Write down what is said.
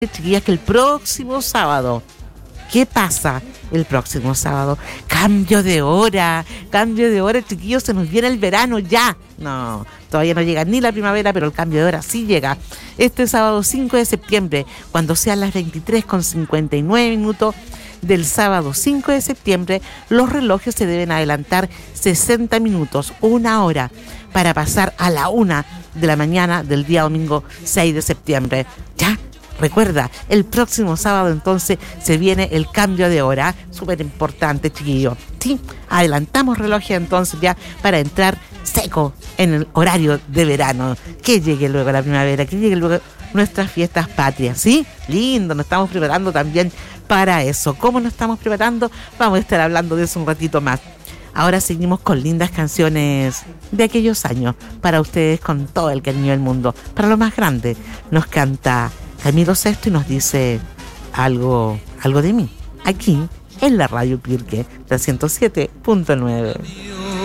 chiquillas, que el próximo sábado, ¿qué pasa el próximo sábado? Cambio de hora, chiquillos, se nos viene el verano ya. No, todavía no llega ni la primavera, pero el cambio de hora sí llega. Este sábado 5 de septiembre, cuando sean las 23:59 del sábado 5 de septiembre, los relojes se deben adelantar 60 minutos, una hora, para pasar a la 1 de la mañana del día domingo 6 de septiembre. ¿Ya? Recuerda, el próximo sábado entonces se viene el cambio de hora, súper importante, chiquillo. Sí, adelantamos relojes entonces ya para entrar seco en el horario de verano. Que llegue luego la primavera, que llegue luego nuestras fiestas patrias, ¿sí? Lindo, nos estamos preparando también para eso. ¿Cómo nos estamos preparando? Vamos a estar hablando de eso un ratito más. Ahora seguimos con lindas canciones de aquellos años, para ustedes con todo el cariño del mundo. Para lo más grande, nos canta Camilo Sesto y nos dice algo de mí, aquí en la Radio Pirque, la 107.9.